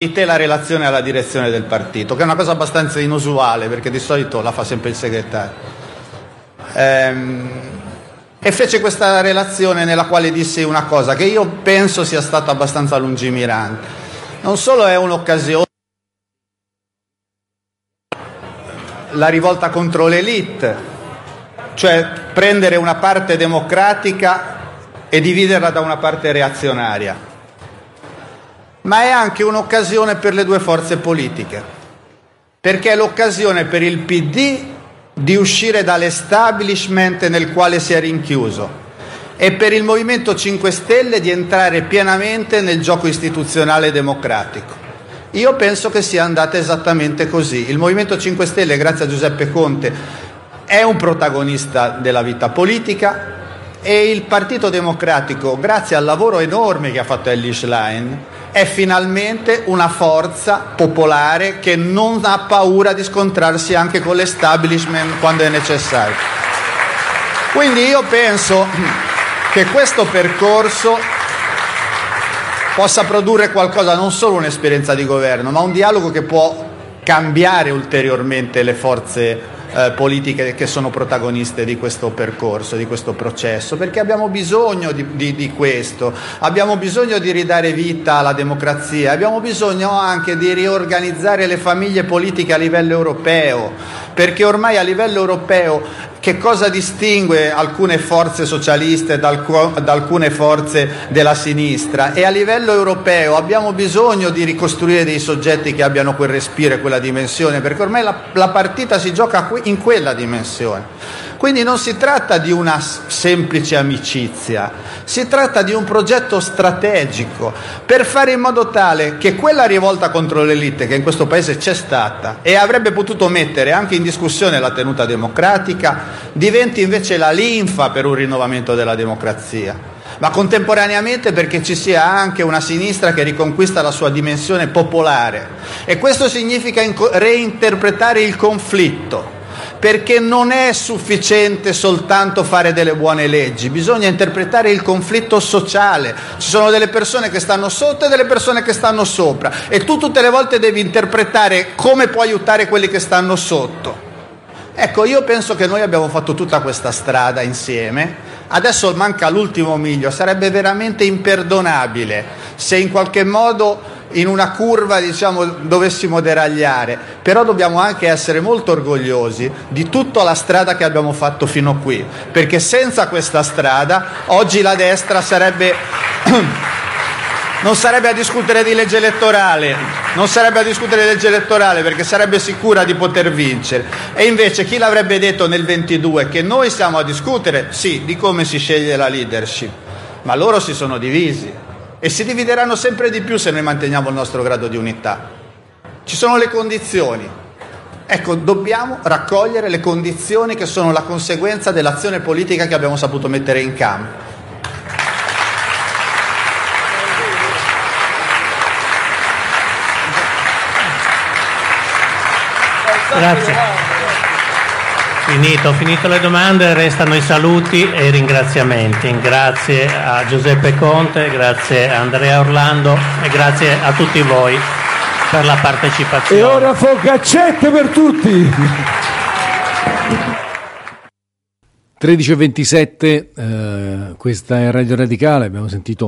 la relazione alla direzione del partito, che è una cosa abbastanza inusuale perché di solito la fa sempre il segretario. E fece questa relazione nella quale disse una cosa che io penso sia stata abbastanza lungimirante. Non solo è un'occasione, la rivolta contro l'élite, cioè prendere una parte democratica e dividerla da una parte reazionaria, ma è anche un'occasione per le due forze politiche, perché è l'occasione per il PD di uscire dall'establishment nel quale si è rinchiuso e per il Movimento 5 Stelle di entrare pienamente nel gioco istituzionale democratico. Io penso che sia andata esattamente così. Il Movimento 5 Stelle, grazie a Giuseppe Conte, è un protagonista della vita politica e il Partito Democratico, grazie al lavoro enorme che ha fatto Elly Schlein, è finalmente una forza popolare che non ha paura di scontrarsi anche con l'establishment quando è necessario. Quindi io penso che questo percorso possa produrre qualcosa, non solo un'esperienza di governo, ma un dialogo che può cambiare ulteriormente le forze politiche che sono protagoniste di questo percorso, di questo processo, perché abbiamo bisogno di questo, abbiamo bisogno di ridare vita alla democrazia, abbiamo bisogno anche di riorganizzare le famiglie politiche a livello europeo, perché ormai a livello europeo che cosa distingue alcune forze socialiste da alcune forze della sinistra? E a livello europeo abbiamo bisogno di ricostruire dei soggetti che abbiano quel respiro e quella dimensione, perché ormai la partita si gioca in quella dimensione. Quindi non si tratta di una semplice amicizia, si tratta di un progetto strategico per fare in modo tale che quella rivolta contro l'élite che in questo paese c'è stata e avrebbe potuto mettere anche in discussione la tenuta democratica diventi invece la linfa per un rinnovamento della democrazia, ma contemporaneamente perché ci sia anche una sinistra che riconquista la sua dimensione popolare. E questo significa reinterpretare il conflitto, perché non è sufficiente soltanto fare delle buone leggi, bisogna interpretare il conflitto sociale. Ci sono delle persone che stanno sotto e delle persone che stanno sopra e tu tutte le volte devi interpretare come puoi aiutare quelli che stanno sotto. Ecco, io penso che noi abbiamo fatto tutta questa strada insieme, adesso manca l'ultimo miglio. Sarebbe veramente imperdonabile se in qualche modo in una curva, dovessimo deragliare, però dobbiamo anche essere molto orgogliosi di tutta la strada che abbiamo fatto fino a qui, perché senza questa strada oggi la destra non sarebbe a discutere di legge elettorale, perché sarebbe sicura di poter vincere. E invece chi l'avrebbe detto nel 22 che noi siamo a discutere, sì, di come si sceglie la leadership, ma loro si sono divisi e si divideranno sempre di più se noi manteniamo il nostro grado di unità. Ci sono le condizioni. Ecco, dobbiamo raccogliere le condizioni che sono la conseguenza dell'azione politica che abbiamo saputo mettere in campo. Grazie. Finito le domande, restano i saluti e i ringraziamenti. Grazie a Giuseppe Conte, grazie a Andrea Orlando e grazie a tutti voi per la partecipazione. E ora focaccette per tutti. 13:27, questa è Radio Radicale, abbiamo sentito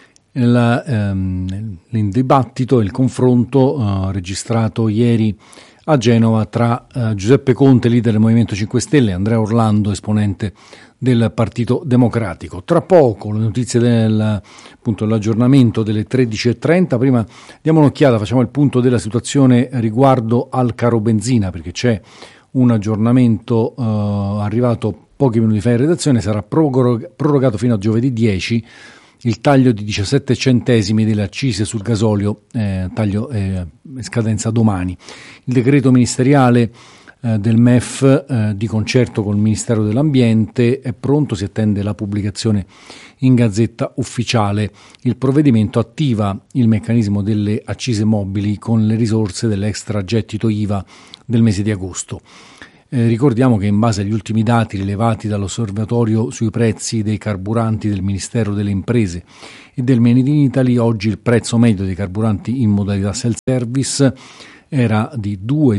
il dibattito, il confronto registrato ieri a Genova tra Giuseppe Conte, leader del Movimento 5 Stelle, e Andrea Orlando, esponente del Partito Democratico. Tra poco le notizie dell'aggiornamento delle 13:30. Prima diamo un'occhiata, facciamo il punto della situazione riguardo al caro benzina, perché c'è un aggiornamento arrivato pochi minuti fa in redazione. Sarà prorogato fino a giovedì 10 il taglio di 17 centesimi delle accise sul gasolio, taglio scadenza domani. Il decreto ministeriale del MEF, di concerto col Ministero dell'Ambiente, è pronto, si attende la pubblicazione in Gazzetta Ufficiale. Il provvedimento attiva il meccanismo delle accise mobili con le risorse dell'extragettito IVA del mese di agosto. Ricordiamo che in base agli ultimi dati rilevati dall'osservatorio sui prezzi dei carburanti del Ministero delle Imprese e del Made in Italy, oggi il prezzo medio dei carburanti in modalità self-service era di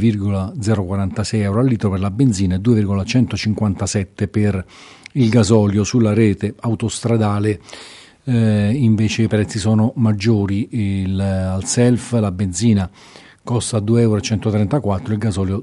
2,046 euro al litro per la benzina e 2,157 per il gasolio. Sulla rete autostradale invece i prezzi sono maggiori, al self la benzina costa 2,134 euro, il gasolio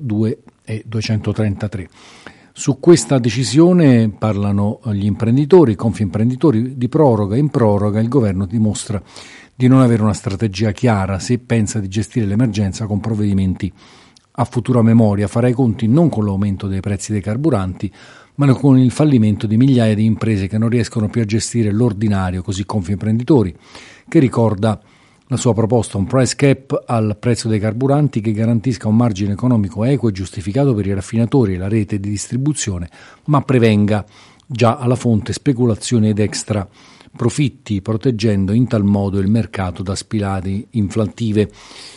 2,233. Su questa decisione parlano gli imprenditori, i confimprenditori. Di proroga in proroga il governo dimostra di non avere una strategia chiara se pensa di gestire l'emergenza con provvedimenti a futura memoria. Farà i conti non con l'aumento dei prezzi dei carburanti, ma con il fallimento di migliaia di imprese che non riescono più a gestire l'ordinario, così Confimprenditori, che ricorda la sua proposta, un price cap al prezzo dei carburanti che garantisca un margine economico equo e giustificato per i raffinatori e la rete di distribuzione, ma prevenga già alla fonte speculazioni ed extra profitti, proteggendo in tal modo il mercato da spirali inflattive.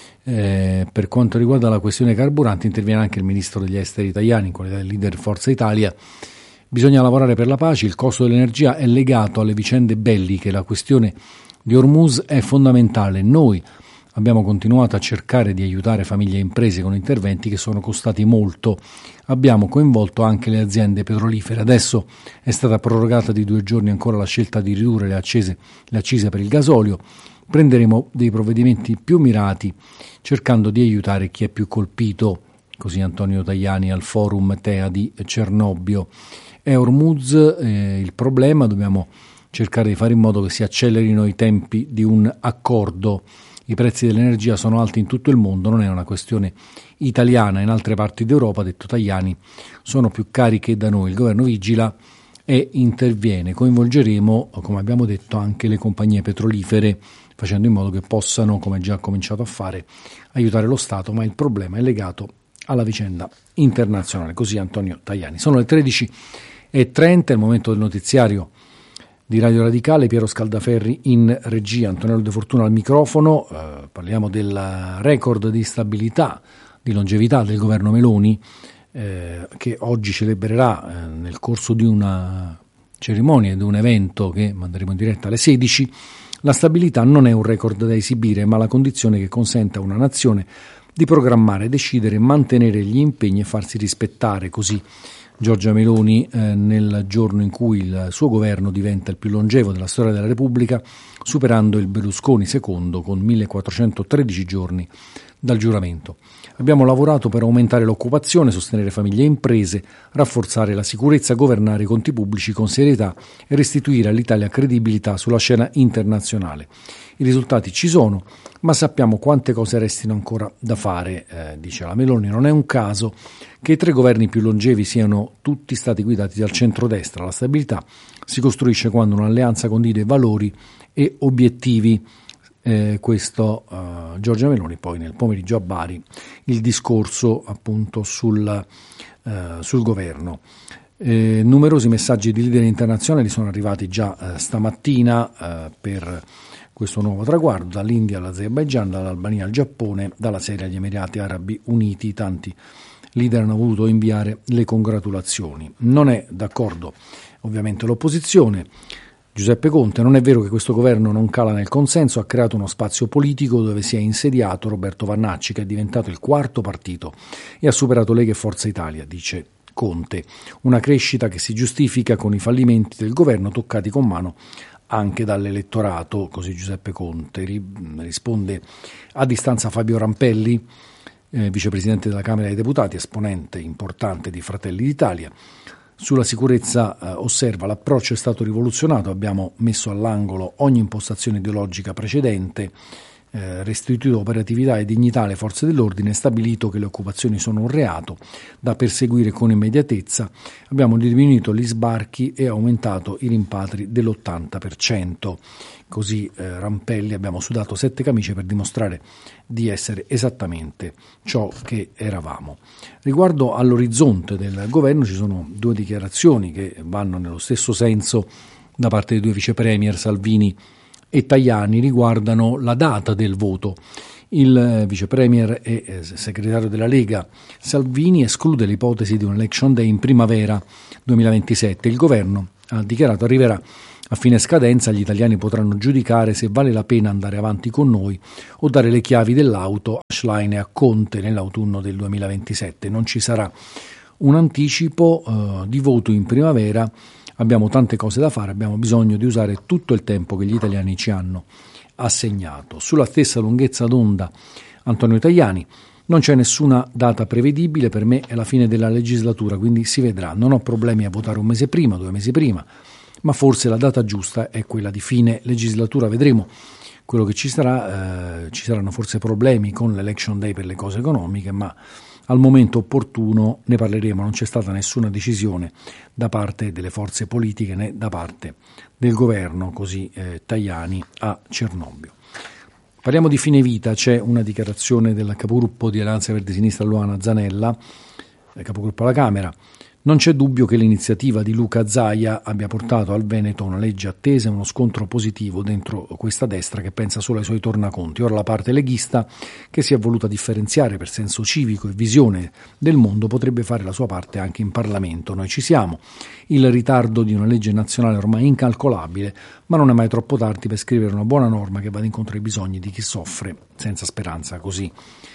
Per quanto riguarda la questione carburanti interviene anche il ministro degli esteri italiani in qualità di leader Forza Italia. Bisogna lavorare per la pace, il costo dell'energia è legato alle vicende belliche, la questione di Hormuz è fondamentale. Noi abbiamo continuato a cercare di aiutare famiglie e imprese con interventi che sono costati molto. Abbiamo coinvolto anche le aziende petrolifere. Adesso è stata prorogata di 2 giorni ancora la scelta di ridurre le accise per il gasolio. Prenderemo dei provvedimenti più mirati cercando di aiutare chi è più colpito. Così Antonio Tajani al forum TEA di Cernobbio. È Hormuz il problema, dobbiamo cercare di fare in modo che si accelerino i tempi di un accordo. I prezzi dell'energia sono alti in tutto il mondo, non è una questione italiana, in altre parti d'Europa, ha detto Tajani, sono più cari che da noi. Il governo vigila e interviene. Coinvolgeremo, come abbiamo detto, anche le compagnie petrolifere, facendo in modo che possano, come già ha cominciato a fare, aiutare lo Stato, ma il problema è legato alla vicenda internazionale. Così Antonio Tajani. Sono le 13:30, è il momento del notiziario di Radio Radicale. Piero Scaldaferri in regia, Antonello De Fortuna al microfono. Parliamo del record di stabilità, di longevità del governo Meloni, che oggi celebrerà nel corso di una cerimonia, di un evento che manderemo in diretta alle 16. La stabilità non è un record da esibire, ma la condizione che consente a una nazione di programmare, decidere, mantenere gli impegni e farsi rispettare. Così Giorgia Meloni nel giorno in cui il suo governo diventa il più longevo della storia della Repubblica, superando il Berlusconi secondo con 1413 giorni dal giuramento. Abbiamo lavorato per aumentare l'occupazione, sostenere famiglie e imprese, rafforzare la sicurezza, governare i conti pubblici con serietà e restituire all'Italia credibilità sulla scena internazionale. I risultati ci sono, ma sappiamo quante cose restino ancora da fare, dice la Meloni. Non è un caso che i 3 governi più longevi siano tutti stati guidati dal centrodestra. La stabilità si costruisce quando un'alleanza condivide valori e obiettivi. Questo Giorgia Meloni. Poi nel pomeriggio a Bari il discorso appunto sul governo. Numerosi messaggi di leader internazionali sono arrivati già stamattina per questo nuovo traguardo, dall'India all'Azerbaigian, dall'Albania al Giappone, dalla Siria agli Emirati Arabi Uniti. Tanti leader hanno voluto inviare le congratulazioni. Non è d'accordo ovviamente l'opposizione. Giuseppe Conte: non è vero che questo governo non cala nel consenso, ha creato uno spazio politico dove si è insediato Roberto Vannacci, che è diventato il 4º partito e ha superato Lega e Forza Italia, dice Conte. Una crescita che si giustifica con i fallimenti del governo toccati con mano anche dall'elettorato, così Giuseppe Conte. Risponde a distanza Fabio Rampelli, vicepresidente della Camera dei Deputati, esponente importante di Fratelli d'Italia. Sulla sicurezza osserva: l'approccio è stato rivoluzionato, abbiamo messo all'angolo ogni impostazione ideologica precedente, restituito operatività e dignità alle forze dell'ordine e stabilito che le occupazioni sono un reato da perseguire con immediatezza. Abbiamo diminuito gli sbarchi e aumentato i rimpatri dell'80%. Così Rampelli: abbiamo sudato 7 camicie per dimostrare di essere esattamente ciò che eravamo. Riguardo all'orizzonte del governo ci sono 2 dichiarazioni che vanno nello stesso senso da parte dei 2 vice premier Salvini e Tajani riguardano la data del voto. Il vice premier e segretario della Lega Salvini esclude l'ipotesi di un election day in primavera 2027. Il governo ha dichiarato arriverà a fine scadenza, gli italiani potranno giudicare se vale la pena andare avanti con noi o dare le chiavi dell'auto a Schlein e a Conte nell'autunno del 2027. Non ci sarà un anticipo di voto in primavera, abbiamo tante cose da fare, abbiamo bisogno di usare tutto il tempo che gli italiani ci hanno assegnato. Sulla stessa lunghezza d'onda Antonio Tajani: non c'è nessuna data prevedibile, per me è la fine della legislatura, quindi si vedrà, non ho problemi a votare un mese prima, 2 mesi prima, ma forse la data giusta è quella di fine legislatura, vedremo quello che ci sarà, ci saranno forse problemi con l'election day per le cose economiche, ma al momento opportuno ne parleremo, non c'è stata nessuna decisione da parte delle forze politiche né da parte del governo, così Tajani a Cernobbio. Parliamo di fine vita, c'è una dichiarazione del capogruppo di Alleanza Verdi Sinistra Luana Zanella, capogruppo alla Camera. Non c'è dubbio che l'iniziativa di Luca Zaia abbia portato al Veneto una legge attesa e uno scontro positivo dentro questa destra che pensa solo ai suoi tornaconti. Ora la parte leghista, che si è voluta differenziare per senso civico e visione del mondo, potrebbe fare la sua parte anche in Parlamento. Noi ci siamo. Il ritardo di una legge nazionale è ormai incalcolabile, ma non è mai troppo tardi per scrivere una buona norma che vada incontro ai bisogni di chi soffre senza speranza, così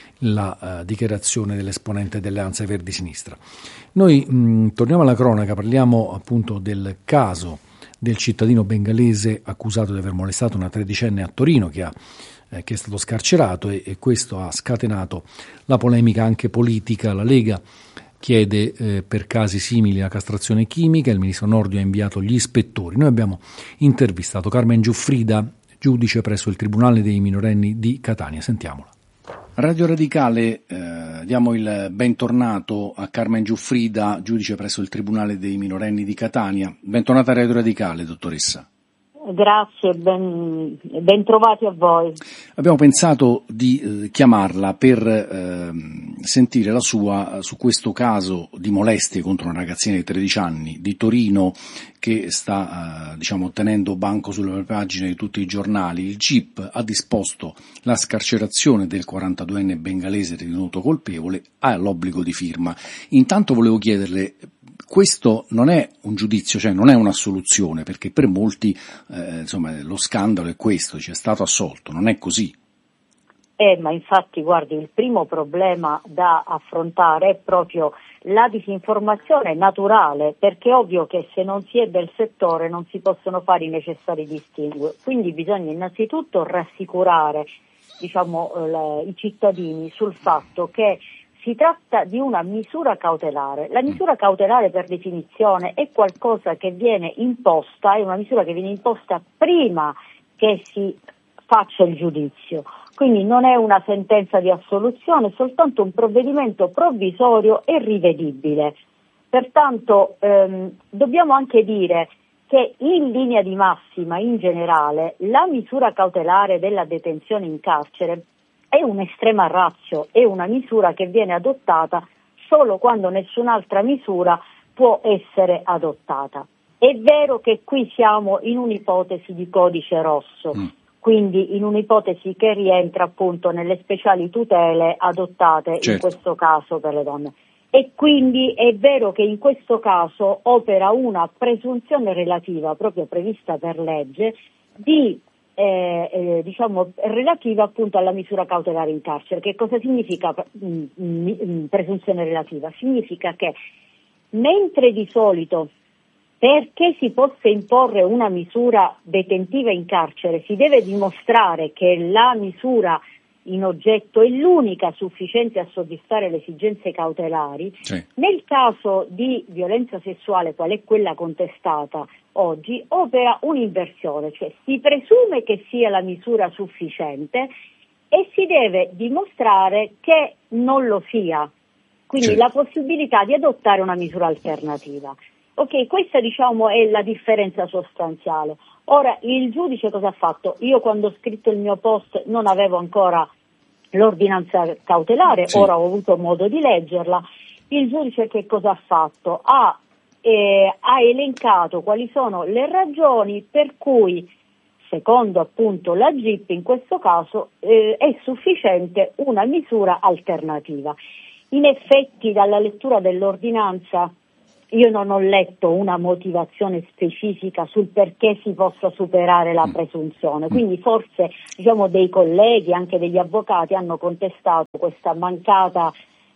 la dichiarazione dell'esponente dell'Alleanza Verdi Sinistra. Noi torniamo alla cronaca, parliamo appunto del caso del cittadino bengalese accusato di aver molestato una 13enne a Torino che è stato scarcerato e questo ha scatenato la polemica anche politica. La Lega chiede per casi simili la castrazione chimica, il ministro Nordio ha inviato gli ispettori. Noi abbiamo intervistato Carmen Giuffrida, giudice presso il Tribunale dei minorenni di Catania. Sentiamola. Radio Radicale, diamo il bentornato a Carmen Giuffrida, giudice presso il Tribunale dei minorenni di Catania. Bentornata a Radio Radicale, dottoressa. Grazie, ben trovati a voi. Abbiamo pensato di chiamarla per sentire la sua su questo caso di molestie contro una ragazzina di 13 anni di Torino che sta tenendo banco sulle pagine di tutti i giornali. Il GIP ha disposto la scarcerazione del 42enne bengalese ritenuto colpevole, ha l'obbligo di firma. Intanto volevo chiederle, questo non è un giudizio, cioè non è un'assoluzione, perché per molti lo scandalo è questo, è stato assolto, non è così. Ma infatti, guardi, il primo problema da affrontare è proprio la disinformazione naturale, perché è ovvio che se non si è del settore non si possono fare i necessari distinguo. Quindi bisogna innanzitutto rassicurare, i cittadini sul fatto che si tratta di una misura cautelare. La misura cautelare per definizione è qualcosa che viene imposta, è una misura che viene imposta prima che si faccia il giudizio. Quindi non è una sentenza di assoluzione, è soltanto un provvedimento provvisorio e rivedibile. Pertanto dobbiamo anche dire che in linea di massima, in generale, la misura cautelare della detenzione in carcere è un'estrema ratio, è una misura che viene adottata solo quando nessun'altra misura può essere adottata. È vero che qui siamo in un'ipotesi di codice rosso, quindi in un'ipotesi che rientra appunto nelle speciali tutele adottate in questo caso per le donne. E quindi è vero che in questo caso opera una presunzione relativa, proprio prevista per legge, di relativa appunto alla misura cautelare in carcere. Che cosa significa presunzione relativa? Significa che mentre di solito perché si possa imporre una misura detentiva in carcere si deve dimostrare che la misura in oggetto è l'unica sufficiente a soddisfare le esigenze cautelari, nel caso di violenza sessuale, qual è quella contestata oggi, opera un'inversione, cioè si presume che sia la misura sufficiente e si deve dimostrare che non lo sia, quindi la possibilità di adottare una misura alternativa. Ok, questa è la differenza sostanziale. Ora, il giudice cosa ha fatto? Io quando ho scritto il mio post non avevo ancora l'ordinanza cautelare, ora ho avuto modo di leggerla. Il giudice che cosa ha fatto? Ha elencato quali sono le ragioni per cui secondo appunto la GIP in questo caso è sufficiente una misura alternativa. In effetti dalla lettura dell'ordinanza io non ho letto una motivazione specifica sul perché si possa superare la presunzione, quindi forse dei colleghi, anche degli avvocati, hanno contestato questa mancata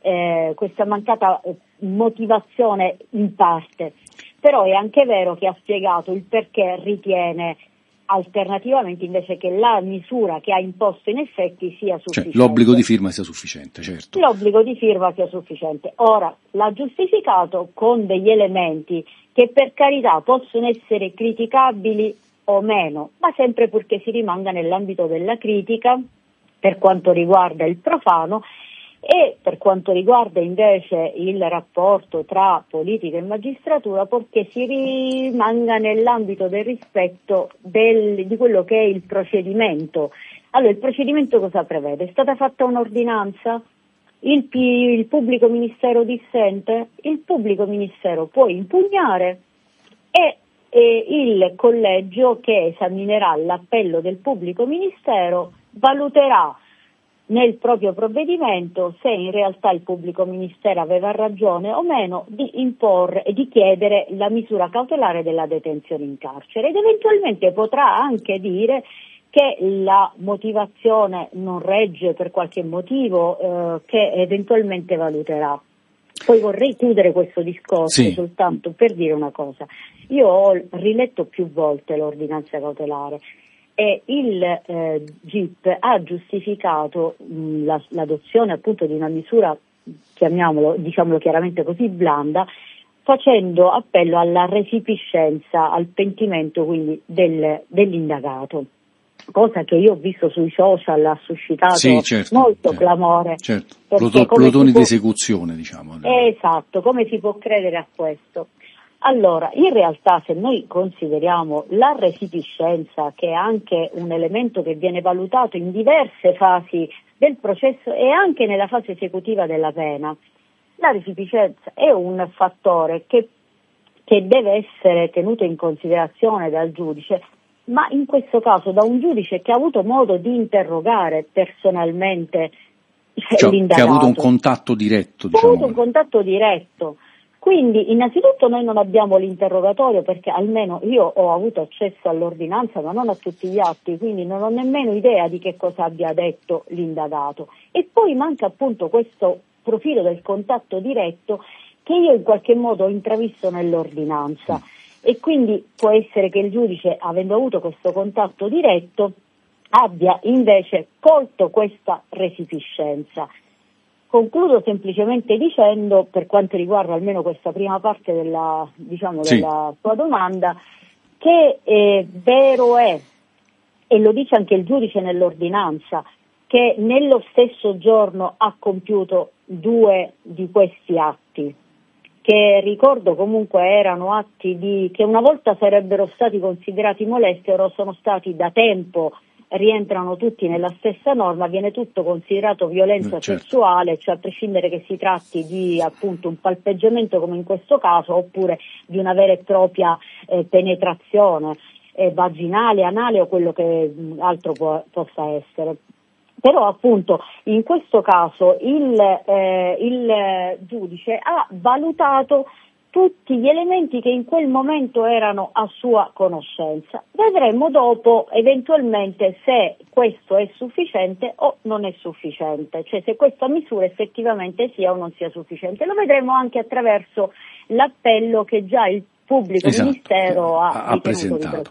motivazione in parte, però è anche vero che ha spiegato il perché ritiene alternativamente invece che la misura che ha imposto in effetti sia sufficiente. Cioè, l'obbligo di firma sia sufficiente, certo. L'obbligo di firma sia sufficiente. Ora, l'ha giustificato con degli elementi che per carità possono essere criticabili o meno, ma sempre purché si rimanga nell'ambito della critica per quanto riguarda il profano. E per quanto riguarda invece il rapporto tra politica e magistratura, perché si rimanga nell'ambito del rispetto di quello che è il procedimento. Allora, il procedimento cosa prevede? È stata fatta un'ordinanza? Il pubblico ministero dissente? Il pubblico ministero può impugnare e il collegio che esaminerà l'appello del pubblico ministero valuterà nel proprio provvedimento se in realtà il pubblico ministero aveva ragione o meno di imporre e di chiedere la misura cautelare della detenzione in carcere, ed eventualmente potrà anche dire che la motivazione non regge per qualche motivo che eventualmente valuterà. Poi vorrei chiudere questo discorso soltanto per dire una cosa. Io ho riletto più volte l'ordinanza cautelare e il GIP ha giustificato l'adozione appunto di una misura, diciamolo chiaramente così, blanda, facendo appello alla resipiscenza, al pentimento quindi dell'indagato, cosa che io ho visto sui social ha suscitato molto clamore. Certo, plotoni di esecuzione, diciamo. Esatto, come si può credere a questo? Allora, in realtà se noi consideriamo la resipiscenza, che è anche un elemento che viene valutato in diverse fasi del processo e anche nella fase esecutiva della pena, la resipiscenza è un fattore che deve essere tenuto in considerazione dal giudice, ma in questo caso da un giudice che ha avuto modo di interrogare personalmente l'indagato. Che ha avuto un contatto diretto. Ha avuto un contatto diretto. Quindi innanzitutto noi non abbiamo l'interrogatorio, perché almeno io ho avuto accesso all'ordinanza ma non a tutti gli atti, quindi non ho nemmeno idea di che cosa abbia detto l'indagato, e poi manca appunto questo profilo del contatto diretto che io in qualche modo ho intravisto nell'ordinanza, e quindi può essere che il giudice, avendo avuto questo contatto diretto, abbia invece colto questa resipiscenza. Concludo semplicemente dicendo, per quanto riguarda almeno questa prima parte della tua domanda, che vero è, e lo dice anche il giudice nell'ordinanza, che nello stesso giorno ha compiuto 2 di questi atti, che ricordo comunque erano atti che una volta sarebbero stati considerati molestie, ora sono stati da tempo, rientrano tutti nella stessa norma, viene tutto considerato violenza sessuale, cioè a prescindere che si tratti di appunto un palpeggiamento come in questo caso, oppure di una vera e propria penetrazione vaginale, anale o quello che altro possa essere. Però appunto in questo caso il giudice ha valutato tutti gli elementi che in quel momento erano a sua conoscenza. Vedremo dopo eventualmente se questo è sufficiente o non è sufficiente, cioè se questa misura effettivamente sia o non sia sufficiente. Lo vedremo anche attraverso l'appello che già il pubblico ministero ha presentato.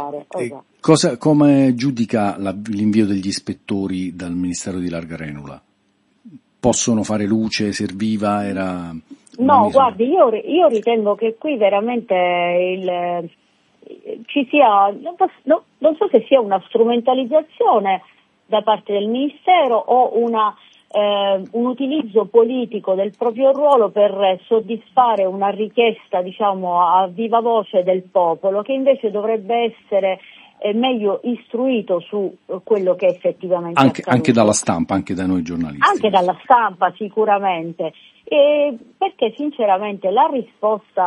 Come giudica l'invio degli ispettori dal Ministero di Larga Renula? Possono fare luce? Serviva? Era... No, guardi, io ritengo che qui veramente ci sia, non so se sia una strumentalizzazione da parte del Ministero o un utilizzo politico del proprio ruolo per soddisfare una richiesta, diciamo, a viva voce del popolo, che invece dovrebbe essere meglio istruito su quello che effettivamente anche dalla stampa, anche da noi giornalisti. Anche dalla stampa sicuramente, perché sinceramente la risposta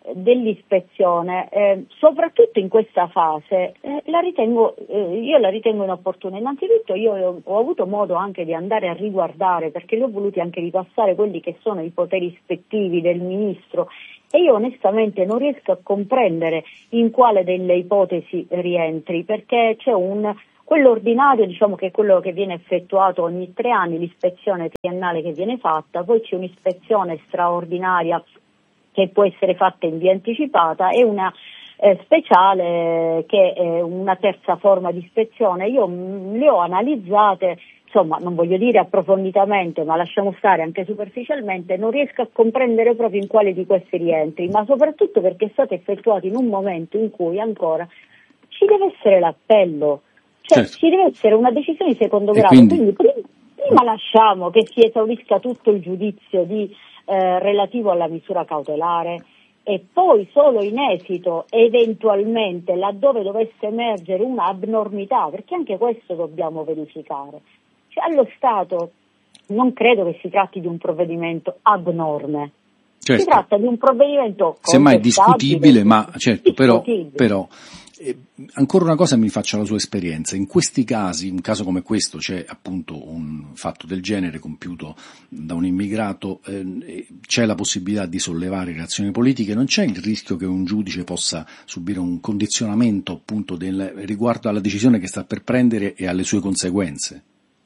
dell'ispezione, soprattutto in questa fase, io la ritengo inopportuna. Innanzitutto io ho avuto modo anche di andare a riguardare, perché li ho voluti anche ripassare quelli che sono i poteri ispettivi del ministro, e io onestamente non riesco a comprendere in quale delle ipotesi rientri, perché c'è quello ordinario, diciamo, che è quello che viene effettuato ogni 3 anni, l'ispezione triennale che viene fatta, poi c'è un'ispezione straordinaria che può essere fatta in via anticipata, e una speciale che è una terza forma di ispezione. Io le ho analizzate, insomma, non voglio dire approfonditamente, ma lasciamo stare anche superficialmente, non riesco a comprendere proprio in quale di questi rientri, ma soprattutto perché è stato effettuato in un momento in cui ancora ci deve essere l'appello, cioè certo, ci deve essere una decisione di secondo e grado, quindi prima lasciamo che si esaurisca tutto il giudizio relativo alla misura cautelare, e poi solo in esito, eventualmente, laddove dovesse emergere una abnormità, perché anche questo dobbiamo verificare. Cioè, allo Stato non credo che si tratti di un provvedimento abnorme, certo, si tratta di un provvedimento semmai discutibile, ma certo, discutibile. però ancora una cosa mi faccia la sua esperienza. In questi casi, un caso come questo, c'è appunto un fatto del genere compiuto da un immigrato, c'è la possibilità di sollevare reazioni politiche, non c'è il rischio che un giudice possa subire un condizionamento appunto riguardo alla decisione che sta per prendere e alle sue conseguenze?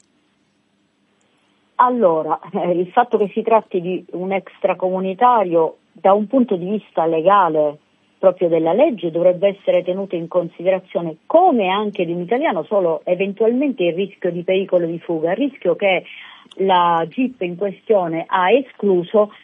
Allora, il fatto che si tratti di un extracomunitario, da un punto di vista legale proprio della legge, dovrebbe essere tenuto in considerazione, come anche di un italiano, solo eventualmente il rischio di pericolo di fuga, il rischio che la GIP in questione ha escluso,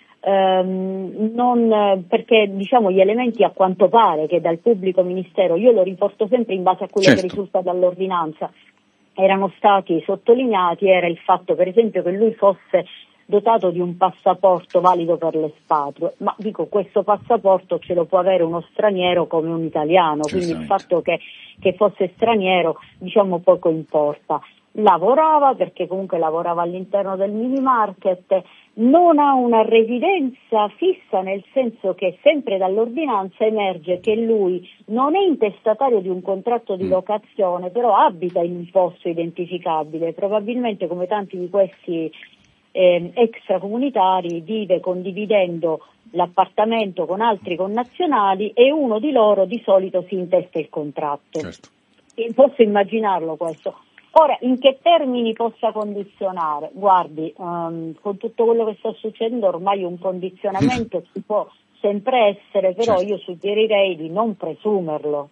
perché diciamo gli elementi, a quanto pare, che dal pubblico ministero, io lo riporto sempre in base a quello certo, che risulta dall'ordinanza, erano stati sottolineati, era il fatto per esempio che lui fosse dotato di un passaporto valido per l'espatrio, ma dico, questo passaporto ce lo può avere uno straniero come un italiano, quindi il fatto che fosse straniero, diciamo, poco importa. Lavorava, perché comunque lavorava all'interno del mini market, non ha una residenza fissa, nel senso che sempre dall'ordinanza emerge che lui non è intestatario di un contratto di locazione, però abita in un posto identificabile, probabilmente come tanti di questi extracomunitari vive condividendo l'appartamento con altri connazionali, e uno di loro di solito si intesta il contratto. Certo. E posso immaginarlo questo. Ora, in che termini possa condizionare? Guardi, con tutto quello che sta succedendo ormai un condizionamento ci può sempre essere, però certo, io suggerirei di non presumerlo.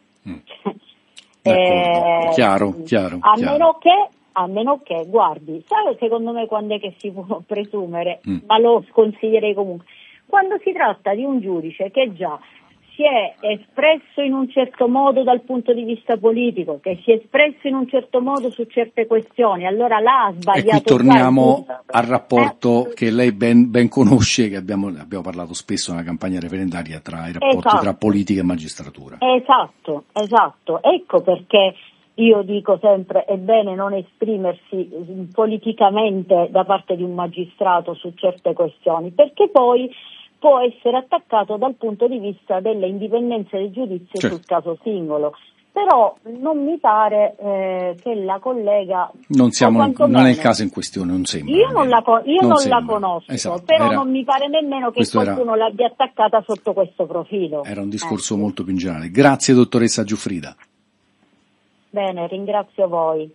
Chiaro. A meno che, guardi, sai secondo me quando è che si può presumere, ma lo sconsiglierei comunque, quando si tratta di un giudice che già si è espresso in un certo modo dal punto di vista politico, che si è espresso in un certo modo su certe questioni, allora là ha sbagliato. E qui torniamo al rapporto che lei ben conosce, che abbiamo parlato spesso nella campagna referendaria, tra i rapporti tra politica e magistratura. Esatto. Ecco perché io dico sempre è bene non esprimersi politicamente da parte di un magistrato su certe questioni, perché poi può essere attaccato dal punto di vista dell'indipendenza del giudizio, certo, sul caso singolo. Però non mi pare che la collega... Non è il caso in questione, non sembra. Io non la conosco, esatto, però non mi pare nemmeno che qualcuno l'abbia attaccata sotto questo profilo. Era un discorso molto più in generale. Grazie, dottoressa Giuffrida. Bene, ringrazio voi.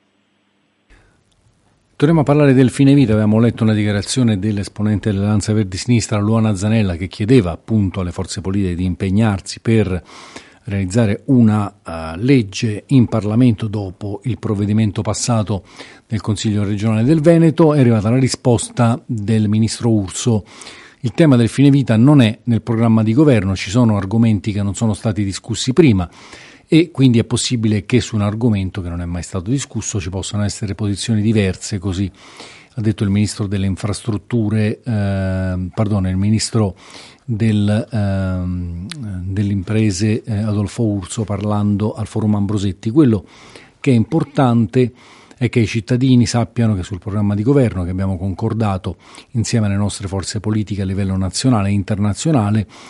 Torniamo a parlare del fine vita. Avevamo letto una dichiarazione dell'esponente dell'Alleanza Verdi Sinistra, Luana Zanella, che chiedeva appunto alle forze politiche di impegnarsi per realizzare una legge in Parlamento dopo il provvedimento passato del Consiglio regionale del Veneto. È arrivata la risposta del ministro Urso. Il tema del fine vita non è nel programma di governo, ci sono argomenti che non sono stati discussi prima, e quindi è possibile che su un argomento che non è mai stato discusso ci possano essere posizioni diverse, così ha detto il ministro delle infrastrutture, il ministro delle imprese Adolfo Urso, parlando al Forum Ambrosetti. Quello che è importante è che i cittadini sappiano che sul programma di governo che abbiamo concordato insieme alle nostre forze politiche a livello nazionale e internazionale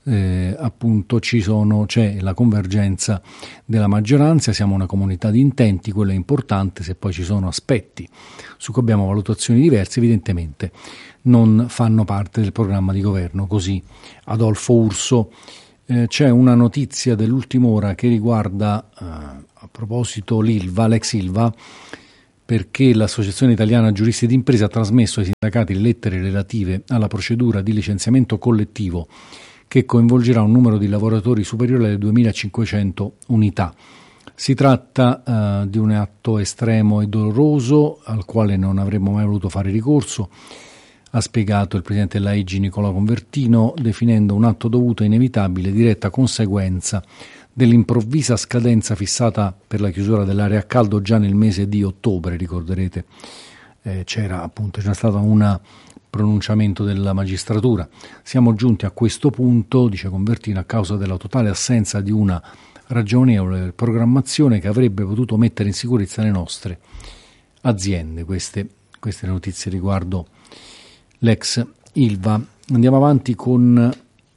appunto c'è la convergenza della maggioranza, siamo una comunità di intenti, quello è importante. Se poi ci sono aspetti su cui abbiamo valutazioni diverse, evidentemente non fanno parte del programma di governo. Così Adolfo Urso. C'è una notizia dell'ultima ora che riguarda a proposito l'Ilva, l'ex Ilva, perché l'Associazione Italiana Giuristi d'Impresa ha trasmesso ai sindacati le lettere relative alla procedura di licenziamento collettivo che coinvolgerà un numero di lavoratori superiore alle 2.500 unità. Si tratta di un atto estremo e doloroso al quale non avremmo mai voluto fare ricorso, ha spiegato il presidente dell'AIG Nicola Convertino, definendo un atto dovuto e inevitabile diretta conseguenza dell'improvvisa scadenza fissata per la chiusura dell'area a caldo già nel mese di ottobre. Ricorderete, c'era stato un pronunciamento della magistratura. Siamo giunti a questo punto, dice Convertino, a causa della totale assenza di una ragionevole programmazione che avrebbe potuto mettere in sicurezza le nostre aziende. Queste notizie riguardo l'ex Ilva. Andiamo avanti con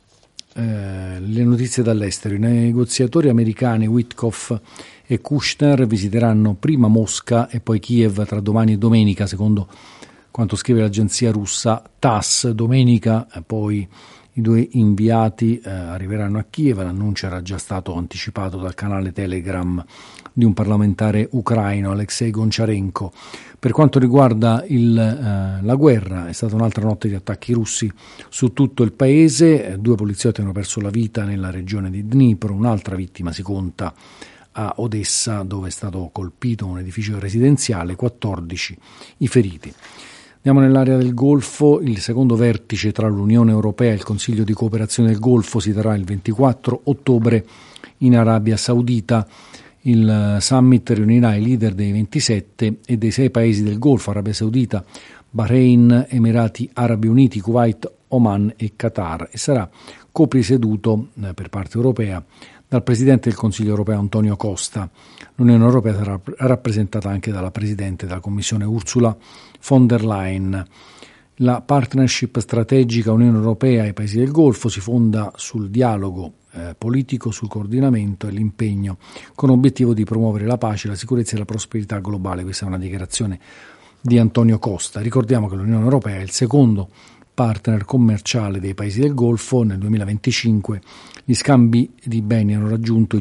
le notizie dall'estero. I negoziatori americani Witkoff e Kushner visiteranno prima Mosca e poi Kiev tra domani e domenica, secondo quanto scrive l'agenzia russa TASS. Domenica poi i due inviati arriveranno a Kiev. L'annuncio era già stato anticipato dal canale Telegram di un parlamentare ucraino, Alexei Goncharenko. Per quanto riguarda la guerra, è stata un'altra notte di attacchi russi su tutto il paese. 2 poliziotti hanno perso la vita nella regione di Dnipro, un'altra vittima si conta a Odessa, dove è stato colpito un edificio residenziale, 14 i feriti. Andiamo nell'area del Golfo. Il secondo vertice tra l'Unione Europea e il Consiglio di cooperazione del Golfo si terrà il 24 ottobre in Arabia Saudita. Il summit riunirà i leader dei 27 e dei 6 paesi del Golfo: Arabia Saudita, Bahrain, Emirati Arabi Uniti, Kuwait, Oman e Qatar, e sarà copresieduto per parte europea dal Presidente del Consiglio europeo Antonio Costa. L'Unione Europea sarà rappresentata anche dalla Presidente della Commissione Ursula von der Leyen. La partnership strategica Unione Europea e Paesi del Golfo si fonda sul dialogo politico, sul coordinamento e l'impegno con obiettivo di promuovere la pace, la sicurezza e la prosperità globale. Questa è una dichiarazione di Antonio Costa. Ricordiamo che l'Unione Europea è il secondo partner commerciale dei Paesi del Golfo. Nel 2025 gli scambi di beni hanno raggiunto i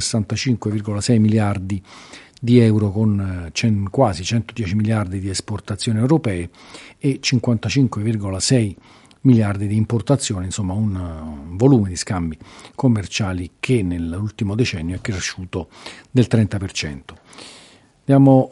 165,6 miliardi di euro, con quasi 110 miliardi di esportazioni europee e 55,6 miliardi di importazioni, insomma un volume di scambi commerciali che nell'ultimo decennio è cresciuto del 30%. Andiamo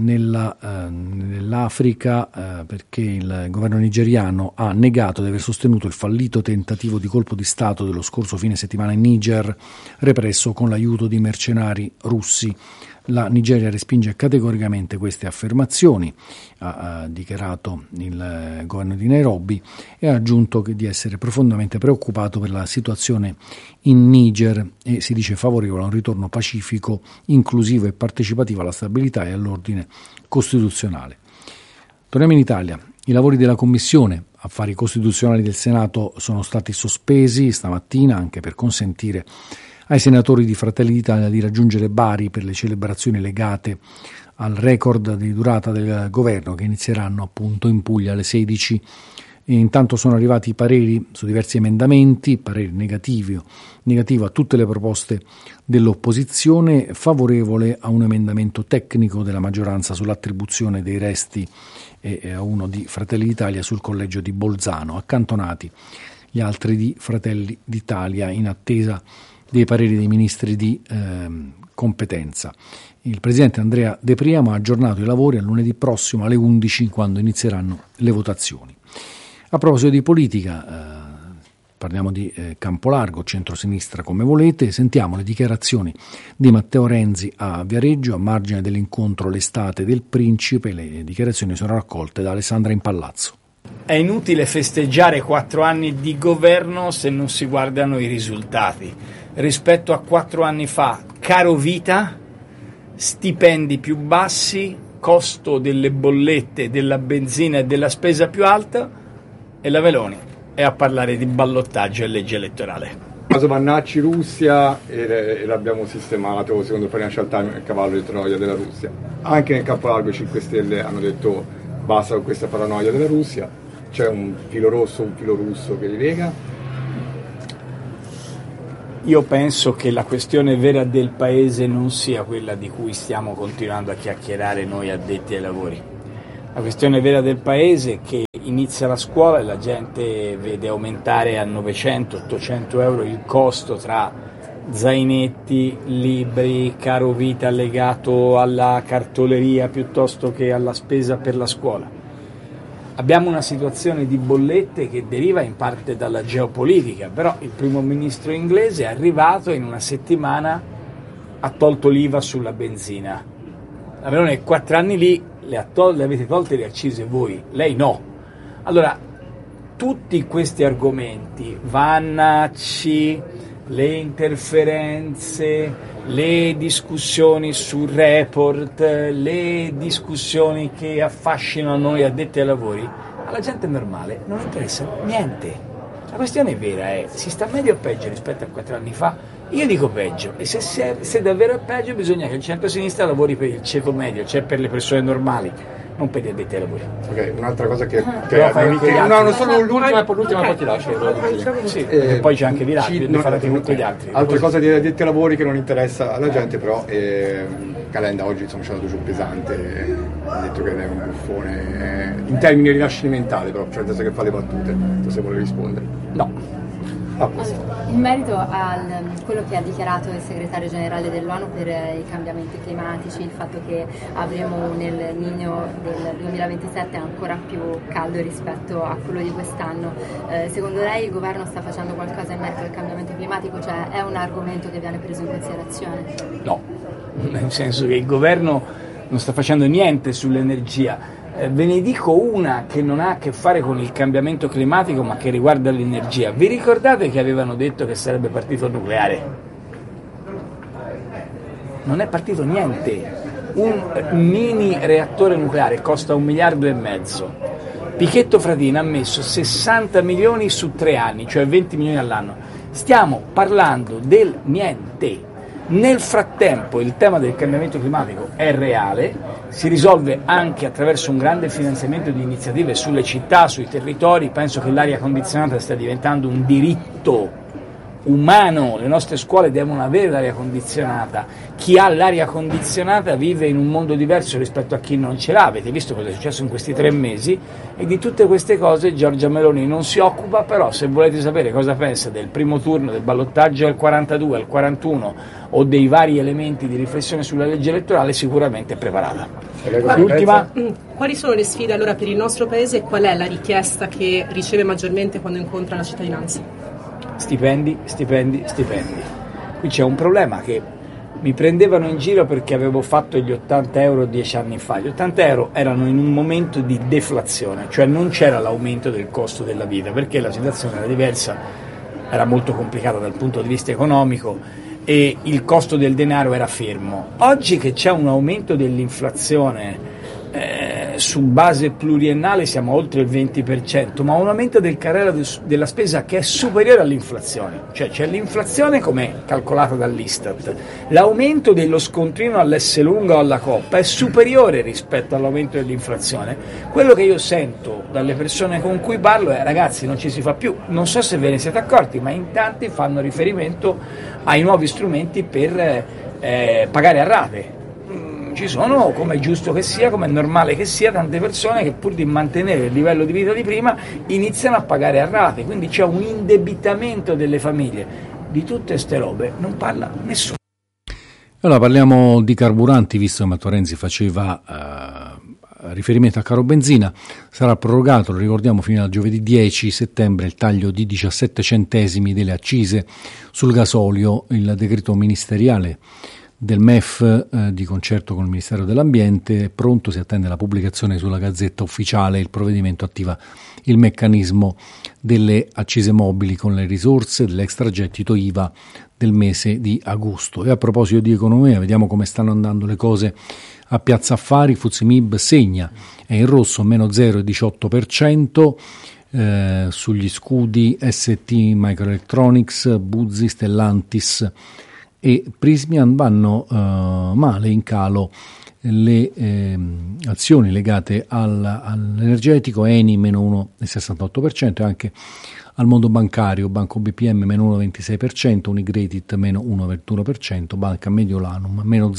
nell'Africa perché il governo nigeriano ha negato di aver sostenuto il fallito tentativo di colpo di Stato dello scorso fine settimana in Niger, represso con l'aiuto di mercenari russi. La Nigeria respinge categoricamente queste affermazioni, ha dichiarato il governo di Nairobi, e ha aggiunto di essere profondamente preoccupato per la situazione in Niger e si dice favorevole a un ritorno pacifico, inclusivo e partecipativo alla stabilità e all'ordine costituzionale. Torniamo in Italia. I lavori della Commissione Affari Costituzionali del Senato sono stati sospesi stamattina anche per consentire ai senatori di Fratelli d'Italia di raggiungere Bari per le celebrazioni legate al record di durata del governo, che inizieranno appunto in Puglia alle 16. E intanto sono arrivati i pareri su diversi emendamenti, parere negativo a tutte le proposte dell'opposizione, favorevole a un emendamento tecnico della maggioranza sull'attribuzione dei resti e a uno di Fratelli d'Italia sul collegio di Bolzano, accantonati gli altri di Fratelli d'Italia in attesa dei pareri dei ministri di competenza. Il presidente Andrea De Priamo ha aggiornato i lavori a lunedì prossimo alle 11, quando inizieranno le votazioni. A proposito di politica, parliamo di Campolargo, centrosinistra come volete. Sentiamo le dichiarazioni di Matteo Renzi a Viareggio a margine dell'incontro L'estate del Principe. Le dichiarazioni sono raccolte da Alessandra Impallazzo. È inutile festeggiare 4 anni di governo se non si guardano i risultati. Rispetto a 4 anni fa, caro vita, stipendi più bassi, costo delle bollette, della benzina e della spesa più alta, e la Meloni e a parlare di ballottaggio e legge elettorale. Caso Vannacci Russia e l'abbiamo sistemato secondo Financial Times il cavallo di Troia della Russia. Anche nel campo largo i 5 Stelle hanno detto basta con questa paranoia della Russia, c'è un filo rosso, un filo russo che li lega. Io penso che la questione vera del paese non sia quella di cui stiamo continuando a chiacchierare noi addetti ai lavori. La questione vera del paese è che inizia la scuola e la gente vede aumentare a 900-800 euro il costo tra zainetti, libri, caro vita legato alla cartoleria piuttosto che alla spesa per la scuola. Abbiamo una situazione di bollette che deriva in parte dalla geopolitica, però il primo ministro inglese è arrivato in una settimana, ha tolto l'IVA sulla benzina. La Meloni è 4 anni lì, le avete tolte le accise voi, lei no. Allora, tutti questi argomenti, Vannacci, le interferenze, le discussioni sul report, le discussioni che affascinano noi addetti ai lavori, alla gente normale non interessa niente. La questione vera è, si sta meglio o peggio rispetto a 4 anni fa? Io dico peggio, e se davvero è peggio bisogna che il centro-sinistra lavori per il ceto medio, cioè per le persone normali, non per gli addetti ai lavori. Ok, un'altra cosa che no, solo l'ultima, poi ti lascio. Sì, e poi c'è anche Virati, farete con gli altri. Altra cosa di addetti ai lavori che non interessa alla gente, però Calenda oggi insomma ci è andato giù pesante, ha detto che è un buffone in termini rinascimentali, però cioè adesso che fa le battute, non so se vuole rispondere. No. In merito a quello che ha dichiarato il segretario generale dell'ONU per i cambiamenti climatici, il fatto che avremo nel Niño del 2027 ancora più caldo rispetto a quello di quest'anno, secondo lei il governo sta facendo qualcosa in merito al cambiamento climatico? Cioè è un argomento che viene preso in considerazione? No, nel senso che il governo non sta facendo niente sull'energia. Ve ne dico una che non ha a che fare con il cambiamento climatico ma che riguarda l'energia. Vi ricordate che avevano detto che sarebbe partito il nucleare? Non è partito niente. Un mini reattore nucleare costa 1,5 miliardi. Pichetto Fratin ha messo 60 milioni su 3 anni, cioè 20 milioni all'anno. Stiamo parlando del niente. Nel frattempo il tema del cambiamento climatico è reale, si risolve anche attraverso un grande finanziamento di iniziative sulle città, sui territori. Penso che l'aria condizionata stia diventando un diritto umano, le nostre scuole devono avere l'aria condizionata, chi ha l'aria condizionata vive in un mondo diverso rispetto a chi non ce l'ha. Avete visto cosa è successo in questi 3 mesi e di tutte queste cose Giorgia Meloni non si occupa, però se volete sapere cosa pensa del primo turno, del ballottaggio al 42, al 41 o dei vari elementi di riflessione sulla legge elettorale sicuramente è preparata. L'ultima. Quali sono le sfide allora per il nostro paese e qual è la richiesta che riceve maggiormente quando incontra la cittadinanza? Stipendi. Qui c'è un problema che mi prendevano in giro perché avevo fatto gli 80 euro 10 anni fa. Gli 80 euro erano in un momento di deflazione, cioè non c'era l'aumento del costo della vita perché la situazione era diversa, era molto complicata dal punto di vista economico e il costo del denaro era fermo. Oggi che c'è un aumento dell'inflazione su base pluriennale siamo oltre il 20%, ma un aumento del carrello della spesa che è superiore all'inflazione, cioè c'è l'inflazione come calcolata dall'Istat, l'aumento dello scontrino all'S lunga o alla Coppa è superiore rispetto all'aumento dell'inflazione. Quello che io sento dalle persone con cui parlo è: ragazzi, non ci si fa più. Non so se ve ne siete accorti, ma in tanti fanno riferimento ai nuovi strumenti per pagare a rate. Ci sono, come è giusto che sia, come è normale che sia, tante persone che pur di mantenere il livello di vita di prima iniziano a pagare a rate, quindi c'è un indebitamento delle famiglie. Di tutte queste robe non parla nessuno. Allora parliamo di carburanti, visto che Matteo Renzi faceva riferimento al caro benzina. Sarà prorogato, lo ricordiamo, fino al giovedì 10 settembre il taglio di 17 centesimi delle accise sul gasolio. Il decreto ministeriale del MEF di concerto con il Ministero dell'Ambiente è pronto, si attende la pubblicazione sulla Gazzetta Ufficiale. Il provvedimento attiva il meccanismo delle accise mobili con le risorse dell'extragettito IVA del mese di agosto. E a proposito di economia, vediamo come stanno andando le cose a Piazza Affari. FTSE MIB segna, è in rosso, meno 0,18%, sugli scudi ST Microelectronics, Buzzi, Stellantis e Prysmian. Vanno male, in calo le azioni legate all'energetico, Eni meno 1,68% e anche al mondo bancario, Banco BPM meno 1,26%, Unicredit meno 1,21%, Banca Mediolanum meno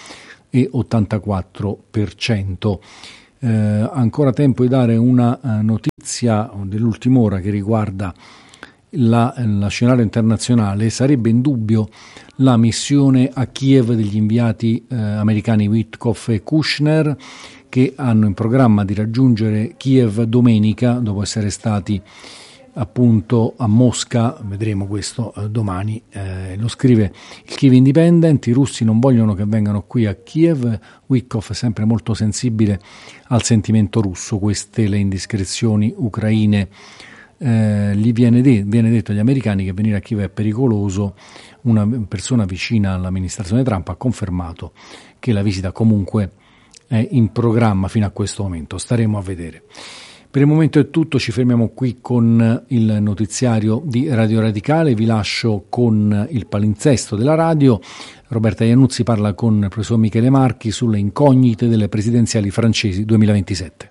0,84%. Ancora tempo di dare una notizia dell'ultima ora che riguarda la scenario internazionale. Sarebbe in dubbio la missione a Kiev degli inviati americani Witkoff e Kushner, che hanno in programma di raggiungere Kiev domenica dopo essere stati appunto a Mosca. Vedremo questo domani. Lo scrive il Kiev Independent. I russi non vogliono che vengano qui a Kiev. Witkoff è sempre molto sensibile al sentimento russo. Queste le indiscrezioni ucraine. Gli viene detto agli americani che venire a Kiev è pericoloso. Una persona vicina all'amministrazione Trump ha confermato che la visita comunque è in programma fino a questo momento. Staremo a vedere. Per il momento è tutto, ci fermiamo qui con il notiziario di Radio Radicale. Vi lascio con il palinsesto della radio. Roberta Iannuzzi parla con il professor Michele Marchi sulle incognite delle presidenziali francesi 2027.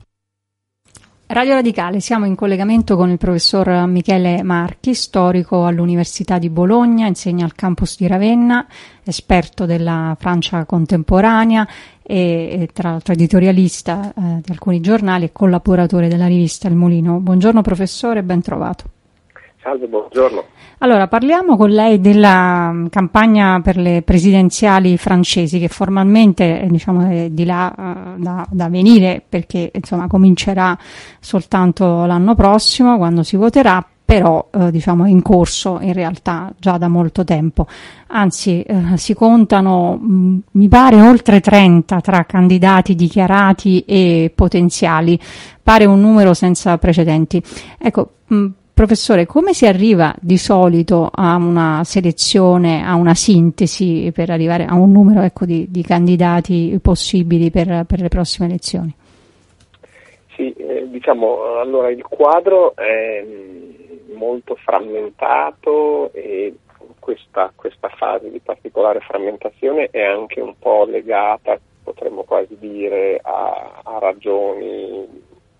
Radio Radicale, siamo in collegamento con il professor Michele Marchi, storico all'Università di Bologna, insegna al campus di Ravenna, esperto della Francia contemporanea e tra l'altro editorialista di alcuni giornali e collaboratore della rivista Il Mulino. Buongiorno professore, ben trovato. Salve, buongiorno. Allora, parliamo con lei della campagna per le presidenziali francesi, che formalmente è di là da venire, perché insomma comincerà soltanto l'anno prossimo quando si voterà, però è in corso in realtà già da molto tempo. Anzi, si contano mi pare oltre 30 tra candidati dichiarati e potenziali, pare un numero senza precedenti. Ecco, professore, come si arriva di solito a una selezione, a una sintesi per arrivare a un numero di candidati possibili per le prossime elezioni? Sì, allora il quadro è molto frammentato e questa fase di particolare frammentazione è anche un po' legata, potremmo quasi dire, a ragioni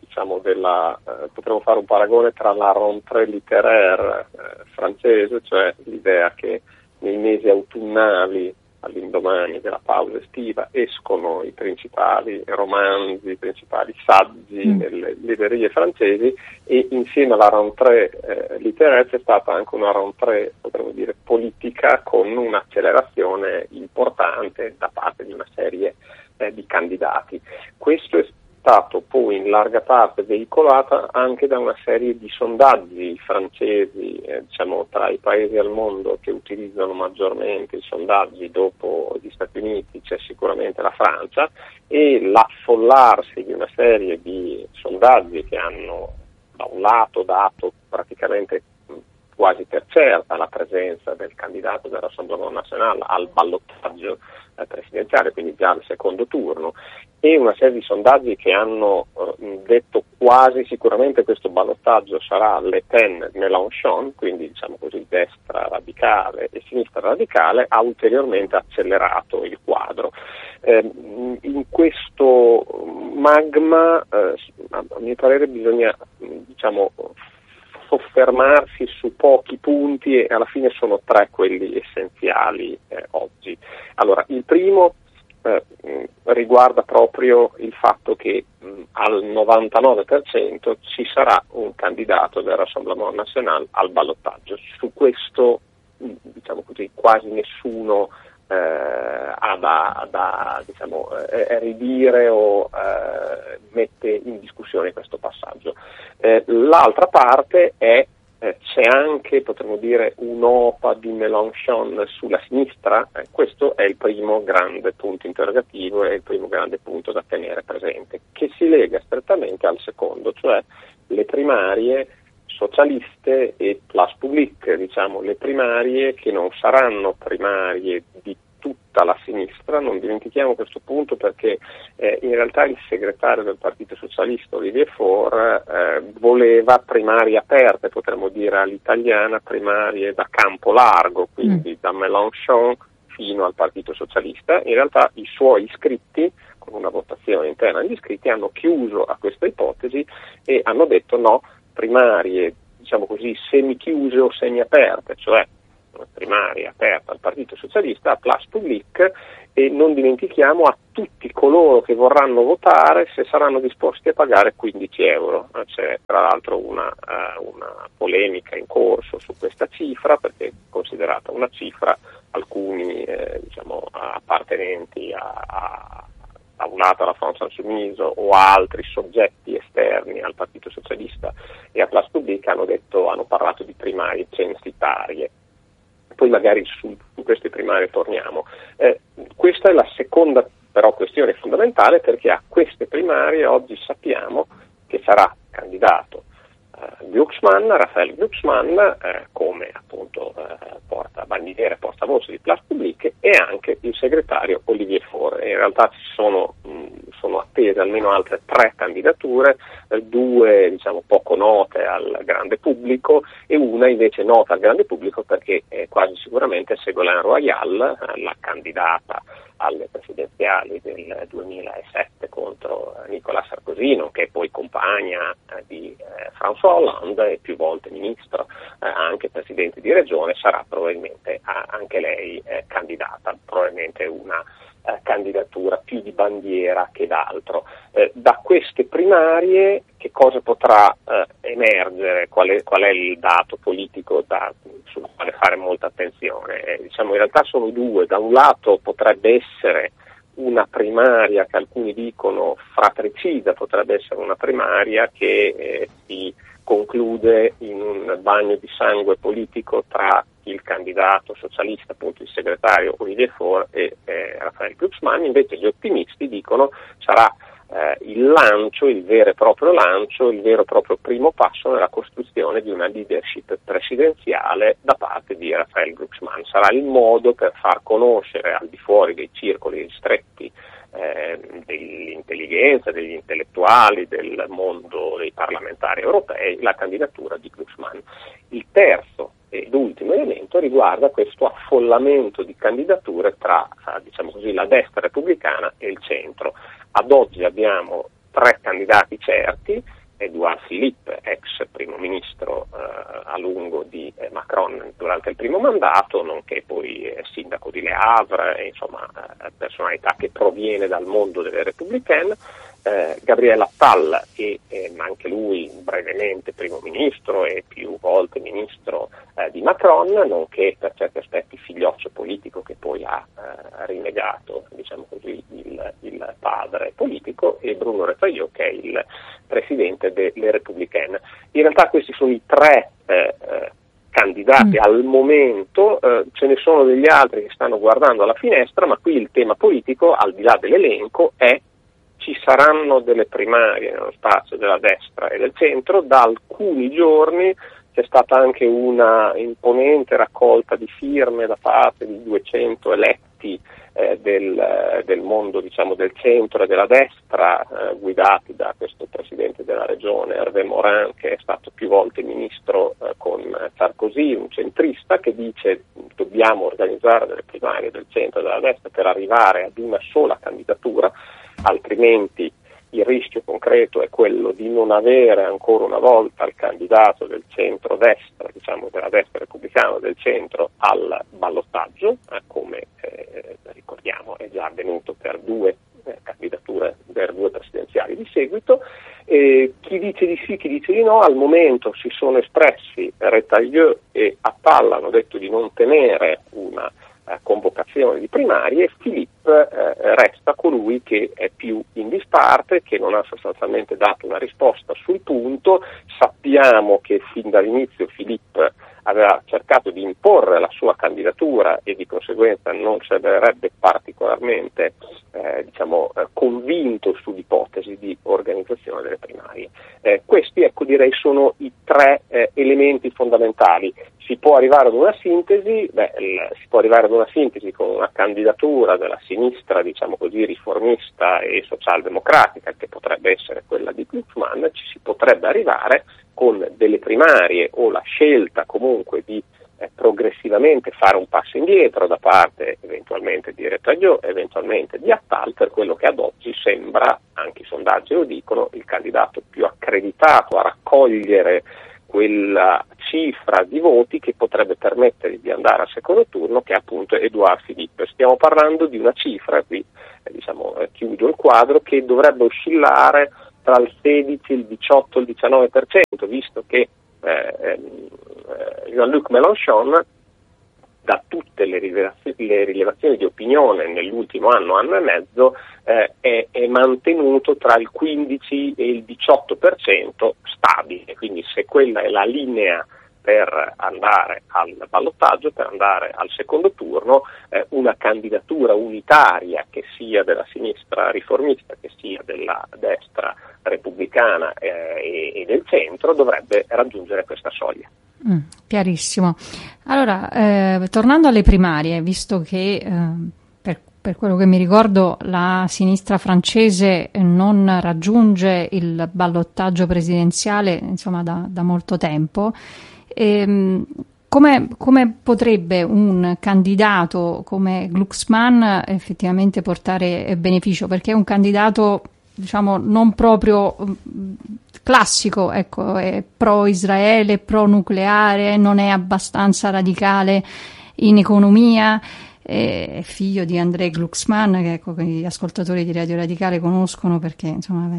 potremmo fare un paragone tra la rentrée littéraire francese, cioè l'idea che nei mesi autunnali, all'indomani della pausa estiva, escono i principali romanzi, i principali saggi nelle librerie francesi, e insieme alla rentrée littéraire c'è stata anche una rentrée, potremmo dire, politica, con un'accelerazione importante da parte di una serie di candidati. Questo è stato poi in larga parte veicolata anche da una serie di sondaggi francesi, tra i paesi al mondo che utilizzano maggiormente i sondaggi dopo gli Stati Uniti c'è sicuramente la Francia, e l'affollarsi di una serie di sondaggi che hanno da un lato dato praticamente quasi per certa la presenza del candidato del Rassemblement National al ballottaggio presidenziale, quindi già al secondo turno, e una serie di sondaggi che hanno detto quasi sicuramente questo ballottaggio sarà Le Pen Mélenchon, quindi destra radicale e sinistra radicale, ha ulteriormente accelerato il quadro. In questo magma, a mio parere, bisogna soffermarsi su pochi punti, e alla fine sono tre quelli essenziali oggi. Allora, il primo riguarda proprio il fatto che al 99% ci sarà un candidato del Rassemblement National al ballottaggio. Su questo, quasi nessuno ha da ridire o mette in discussione questo passaggio. L'altra parte è c'è anche, potremmo dire, un'OPA di Mélenchon sulla sinistra. Questo è il primo grande punto interrogativo e il primo grande punto da tenere presente, che si lega strettamente al secondo, cioè le primarie socialiste e Place Publique, le primarie che non saranno primarie di tutta la sinistra. Non dimentichiamo questo punto, perché in realtà il segretario del Partito Socialista, Olivier Faure, aveva primarie aperte, potremmo dire all'italiana, primarie da campo largo, quindi da Mélenchon fino al Partito Socialista. In realtà i suoi iscritti, con una votazione interna degli iscritti, hanno chiuso a questa ipotesi e hanno detto no, primarie, diciamo così, semi-chiuse o semi-aperte, cioè una primaria aperta al Partito Socialista, a Place Publique, e non dimentichiamo a tutti coloro che vorranno votare se saranno disposti a pagare 15 euro. C'è tra l'altro una polemica in corso su questa cifra, perché è considerata una cifra, alcuni appartenenti a un lato alla France Insoumise o a altri soggetti esterni al Partito Socialista e a Place Publique hanno parlato di primarie censitarie. Poi magari su queste primarie torniamo. Questa è la seconda però questione fondamentale, perché a queste primarie oggi sappiamo che sarà candidato Raphael Glucksmann, come appunto portabandiera, portavoce di Place Publique, e anche il segretario Olivier Faure. In realtà ci sono attese almeno altre 3 candidature, 2 diciamo poco note al grande pubblico e una invece nota al grande pubblico perché quasi sicuramente Ségolène Royal, la candidata alle presidenziali del 2007 contro Nicolas Sarkozy, nonché poi compagna di François Hollande e più volte ministro, anche presidente di regione, sarà probabilmente anche lei candidata, probabilmente una candidatura più di bandiera che d'altro. Da queste primarie che cosa potrà emergere? Qual è il dato politico sul quale fare molta attenzione? In realtà sono 2. Da un lato potrebbe essere una primaria che alcuni dicono fratricida, potrebbe essere una primaria che si conclude in un bagno di sangue politico tra il candidato socialista, appunto il segretario Olivier Faure, e Raphael Glucksmann. Invece gli ottimisti dicono sarà il vero e proprio lancio, il vero e proprio primo passo nella costruzione di una leadership presidenziale da parte di Raphael Glucksmann. Sarà il modo per far conoscere al di fuori dei circoli stretti dell'intelligenza, degli intellettuali, del mondo dei parlamentari europei, la candidatura di Glucksmann. Il terzo ed ultimo elemento riguarda questo affollamento di candidature tra la destra repubblicana e il centro. Ad oggi abbiamo 3 candidati certi: Édouard Philippe, ex primo ministro a lungo di Macron durante il primo mandato, nonché poi sindaco di Le Havre, personalità che proviene dal mondo delle Républicaine, Gabriel Attal, anche lui brevemente primo ministro e più volte ministro di Macron, nonché per certi aspetti figlioccio politico che poi ha rinnegato il padre politico, e Bruno Retailleau, che è il presidente delle Républicaine. In realtà questi sono i 3 candidati al momento, ce ne sono degli altri che stanno guardando alla finestra, ma qui il tema politico, al di là dell'elenco, è: ci saranno delle primarie nello spazio della destra e del centro. Da alcuni giorni c'è stata anche una imponente raccolta di firme da parte di 200 eletti del mondo del centro e della destra, guidati da questo presidente della regione Hervé Morin, che è stato più volte ministro con Sarkozy, un centrista, che dice: dobbiamo organizzare delle primarie del centro e della destra per arrivare ad una sola candidatura, altrimenti il rischio concreto è quello di non avere ancora una volta il candidato del centro-destra, della destra repubblicana del centro, al ballottaggio, come ricordiamo è già avvenuto per 2 candidature, per 2 presidenziali di seguito. Chi dice di sì, chi dice di no. Al momento si sono espressi Retailleau e Attal, hanno detto di non temere una convocazione di primarie. Philippe resta colui che è più in disparte, che non ha sostanzialmente dato una risposta sul punto. Sappiamo che fin dall'inizio Philippe aveva cercato di imporre la sua candidatura e di conseguenza non sembrerebbe particolarmente convinto sull'ipotesi di organizzazione delle primarie. Questi direi sono i 3 elementi fondamentali. Si può arrivare ad una sintesi, con una candidatura della sinistra, riformista e socialdemocratica, che potrebbe essere quella di Glucksmann. Ci si potrebbe arrivare con delle primarie o la scelta comunque di progressivamente fare un passo indietro da parte eventualmente di Retailleau, eventualmente di Attal, per quello che ad oggi sembra, anche i sondaggi lo dicono, il candidato più accreditato a raccogliere quella cifra di voti che potrebbe permettere di andare al secondo turno, che è appunto Édouard Philippe. Stiamo parlando di una cifra, qui chiudo il quadro, che dovrebbe oscillare tra il 16, il 18 e il 19%, visto che Jean-Luc Mélenchon, da tutte le rilevazioni di opinione nell'ultimo anno e mezzo, è mantenuto tra il 15 e il 18% stabile. Quindi se quella è la linea per andare al ballottaggio, per andare al secondo turno, una candidatura unitaria, che sia della sinistra riformista, che sia della destra repubblicana e del centro, dovrebbe raggiungere questa soglia. Chiarissimo. Allora, tornando alle primarie, visto che per quello che mi ricordo la sinistra francese non raggiunge il ballottaggio presidenziale, insomma, da molto tempo, come potrebbe un candidato come Glucksmann effettivamente portare beneficio? Perché è un candidato, diciamo, non proprio classico, ecco, è pro-Israele, pro-nucleare, non è abbastanza radicale in economia, è figlio di André Glucksmann, che ecco, gli ascoltatori di Radio Radicale conoscono perché insomma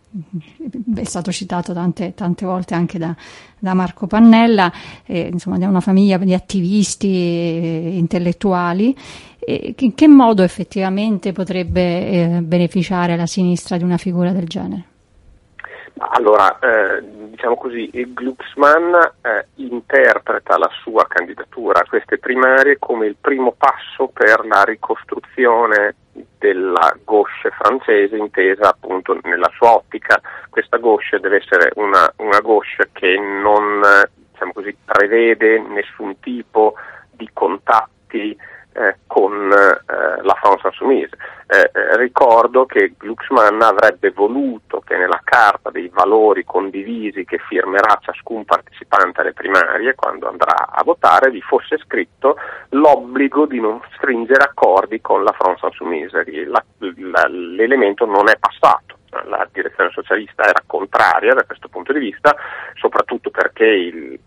è stato citato tante volte anche da Marco Pannella, insomma, da una famiglia di attivisti intellettuali. In che modo effettivamente potrebbe beneficiare la sinistra di una figura del genere? Allora, diciamo così, Glucksmann interpreta la sua candidatura a queste primarie come il primo passo per la ricostruzione della gauche francese, intesa appunto nella sua ottica. Questa gauche deve essere una gauche che non, diciamo così, prevede nessun tipo di contatti con la France Insoumise. Ricordo che Glucksmann avrebbe voluto che nella carta dei valori condivisi che firmerà ciascun partecipante alle primarie quando andrà a votare vi fosse scritto l'obbligo di non stringere accordi con la France Insoumise. L'elemento non è passato. La direzione socialista era contraria da questo punto di vista, soprattutto perché il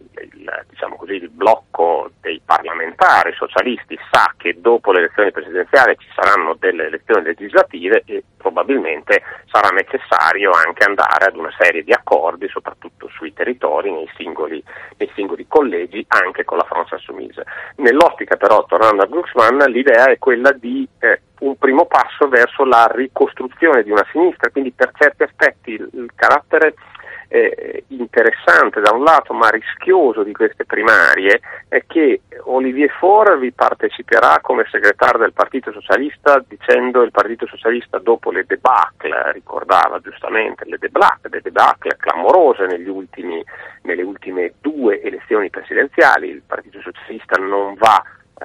blocco dei parlamentari socialisti sa che dopo le elezioni presidenziali ci saranno delle elezioni legislative e probabilmente sarà necessario anche andare ad una serie di accordi, soprattutto sui territori, nei singoli collegi, anche con la France Insoumise. Nell'ottica però, tornando a Glucksmann, l'idea è quella di un primo passo verso la ricostruzione di una sinistra, quindi per certi aspetti il carattere interessante da un lato ma rischioso di queste primarie è che Olivier Faure vi parteciperà come segretario del Partito Socialista, dicendo il Partito Socialista dopo le debacle, ricordava giustamente le debacle clamorose nelle ultime due elezioni presidenziali. Il Partito Socialista non va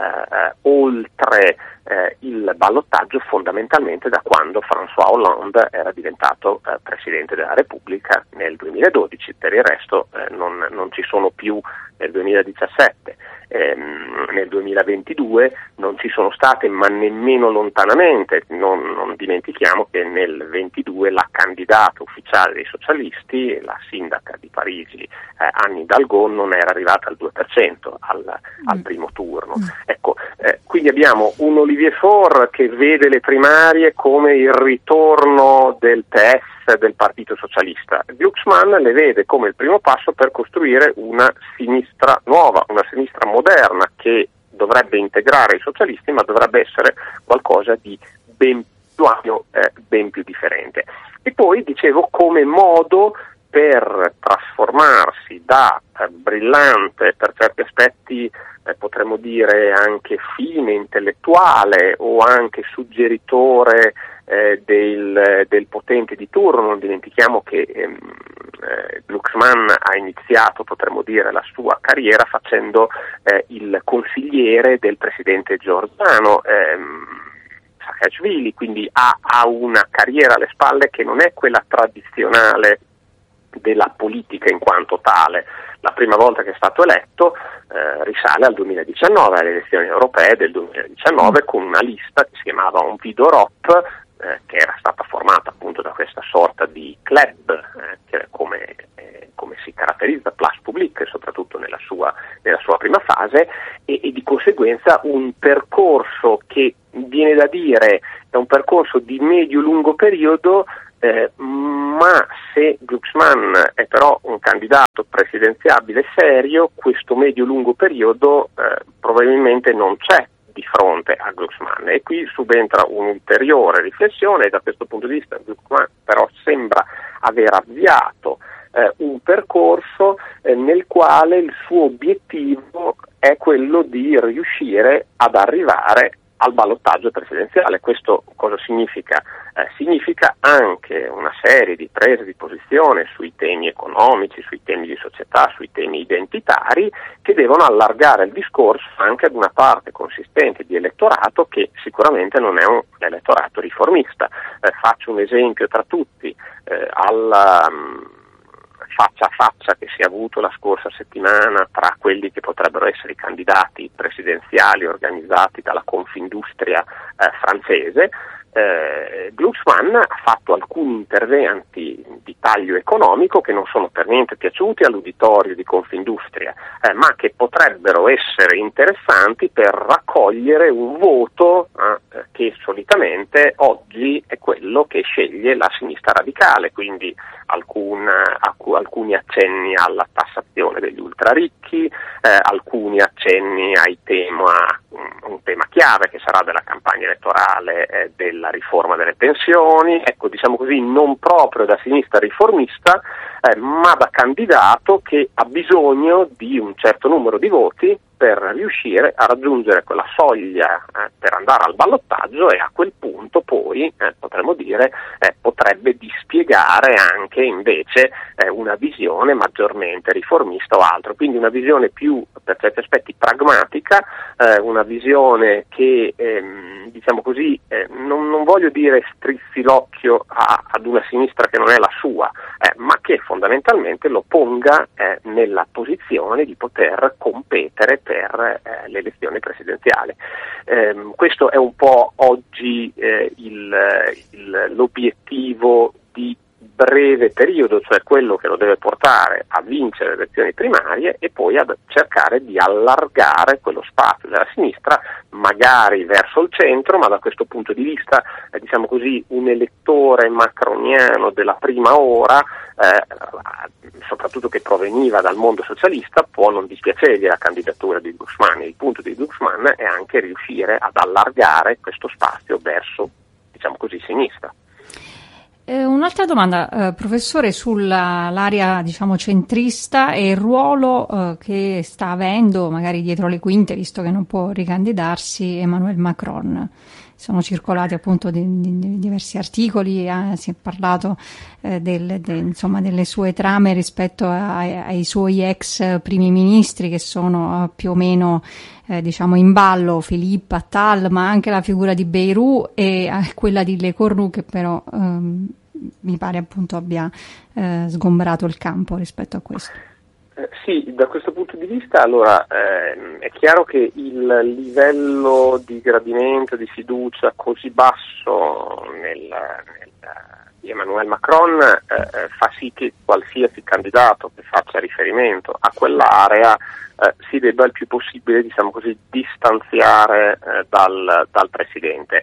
oltre il ballottaggio fondamentalmente da quando François Hollande era diventato Presidente della Repubblica nel 2012, per il resto non ci sono più nel 2017, nel 2022 non ci sono state, ma nemmeno lontanamente. Non dimentichiamo che nel 22 la candidata ufficiale dei socialisti, la sindaca di Parigi Anne Hidalgo, non era arrivata al 2% al primo turno. Ecco, quindi abbiamo un Olivier Faure che vede le primarie come il ritorno del PS, del Partito Socialista. Glucksmann le vede come il primo passo per costruire una sinistra nuova, una sinistra moderna che dovrebbe integrare i socialisti, ma dovrebbe essere qualcosa di ben più ampio, ben più differente. E poi, dicevo, come modo per trasformarsi da brillante, per certi aspetti potremmo dire anche fine intellettuale o anche suggeritore del potente di turno. Non dimentichiamo che Glucksmann ha iniziato, potremmo dire, la sua carriera facendo il consigliere del presidente georgiano Saakashvili, quindi ha una carriera alle spalle che non è quella tradizionale della politica in quanto tale. La prima volta che è stato eletto risale al 2019, alle elezioni europee del 2019, con una lista che si chiamava Envie d'Europe, che era stata formata appunto da questa sorta di club, che come si caratterizza Place Publique, soprattutto nella sua prima fase, e di conseguenza un percorso che viene da dire è un percorso di medio-lungo periodo, ma se Glucksmann è però un candidato presidenziabile serio, questo medio-lungo periodo probabilmente non c'è di fronte a Glucksmann, e qui subentra un'ulteriore riflessione. Da questo punto di vista Glucksmann però sembra aver avviato un percorso nel quale il suo obiettivo è quello di riuscire ad arrivare al ballottaggio presidenziale. Questo cosa significa? Significa anche una serie di prese di posizione sui temi economici, sui temi di società, sui temi identitari, che devono allargare il discorso anche ad una parte consistente di elettorato che sicuramente non è un elettorato riformista. Faccio un esempio tra tutti, alla faccia a faccia che si è avuto la scorsa settimana tra quelli che potrebbero essere i candidati presidenziali organizzati dalla Confindustria francese. Glucksmann ha fatto alcuni interventi di taglio economico che non sono per niente piaciuti all'uditorio di Confindustria, ma che potrebbero essere interessanti per raccogliere un voto che solitamente oggi è quello che sceglie la sinistra radicale, quindi alcuni accenni alla tassazione degli ultraricchi, alcuni accenni un tema chiave che sarà della campagna elettorale della riforma delle pensioni, ecco, diciamo così, non proprio da sinistra riformista, ma da candidato che ha bisogno di un certo numero di voti per riuscire a raggiungere quella soglia per andare al ballottaggio, e a quel punto poi potremmo dire potrebbe dispiegare anche invece una visione maggiormente riformista o altro, quindi una visione più per certi aspetti pragmatica, una visione che diciamo così non voglio dire strizzi l'occhio ad una sinistra che non è la sua, ma che fondamentalmente lo ponga nella posizione di poter competere per l'elezione presidenziale. Questo è un po' oggi l'obiettivo di breve periodo, cioè quello che lo deve portare a vincere le elezioni primarie e poi a cercare di allargare quello spazio della sinistra, magari verso il centro, ma da questo punto di vista, diciamo così, un elettore macroniano della prima ora, soprattutto che proveniva dal mondo socialista, può non dispiacergli la candidatura di Glucksmann. Il punto di Glucksmann è anche riuscire ad allargare questo spazio verso, diciamo così, sinistra. Un'altra domanda, professore, sull'area diciamo centrista e il ruolo che sta avendo magari dietro le quinte, visto che non può ricandidarsi, Emmanuel Macron. Sono circolati appunto di diversi articoli, si è parlato delle sue trame rispetto ai suoi ex primi ministri che sono più o meno diciamo in ballo, Philippe Attal, ma anche la figura di Bayrou e quella di Le Cornu, che però mi pare appunto abbia sgombrato il campo rispetto a questo. Sì, da questo punto di vista allora è chiaro che il livello di gradimento, di fiducia così basso di Emmanuel Macron fa sì che qualsiasi candidato che faccia riferimento a quell'area si debba il più possibile, diciamo così, distanziare dal presidente.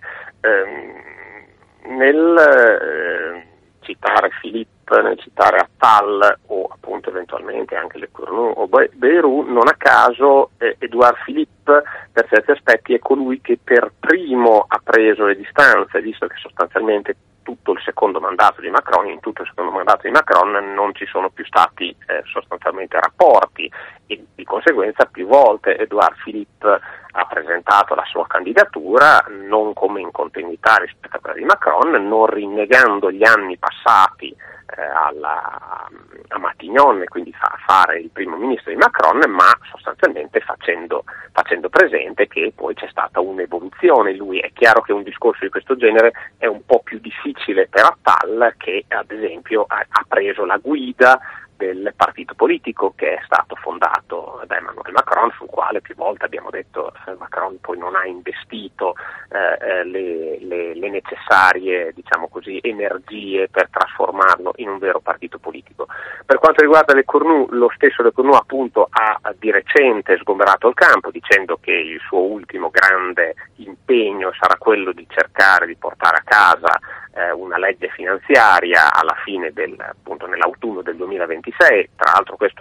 Nel citare Philippe, nel citare Attal o appunto eventualmente anche Le Cornu o Bayrou, non a caso Édouard Philippe per certi aspetti è colui che per primo ha preso le distanze, visto che sostanzialmente in tutto il secondo mandato di Macron non ci sono più stati sostanzialmente rapporti, e di conseguenza più volte Édouard Philippe ha presentato la sua candidatura non come in continuità rispetto a quella di Macron, non rinnegando gli anni passati a Matignon, quindi fare il primo ministro di Macron, ma sostanzialmente facendo presente che poi c'è stata un'evoluzione. Lui, è chiaro che un discorso di questo genere è un po' più difficile per Attal, che ad esempio ha preso la guida del partito politico che è stato fondato da Emmanuel Macron, sul quale più volte abbiamo detto Macron poi non ha investito le necessarie, diciamo così, energie per trasformarlo in un vero partito politico. Per quanto riguarda Le Cornu, lo stesso Le Cornu appunto ha di recente sgomberato il campo dicendo che il suo ultimo grande impegno sarà quello di cercare di portare a casa una legge finanziaria alla fine appunto nell'autunno del 2026. Tra l'altro questo